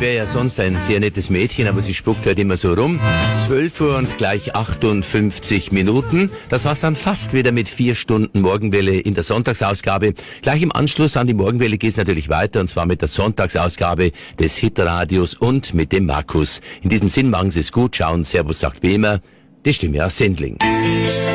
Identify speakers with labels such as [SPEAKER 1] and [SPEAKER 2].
[SPEAKER 1] wäre ja sonst ein sehr nettes Mädchen, aber sie spuckt halt immer so rum. 12 Uhr und gleich 58 Minuten. Das war's dann fast wieder mit 4 Stunden Morgenwelle in der Sonntagsausgabe. Gleich im Anschluss an die Morgenwelle geht's natürlich weiter, und zwar mit der Sonntagsausgabe des Hitradios und mit dem Markus. In diesem Sinn, machen Sie es gut, schauen, Servus, sagt wie immer die Stimme aus Sendling.